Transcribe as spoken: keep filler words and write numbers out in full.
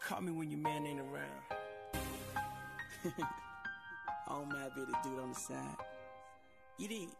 Call me when your man ain't around. I don't mind being the dude on the side. You did.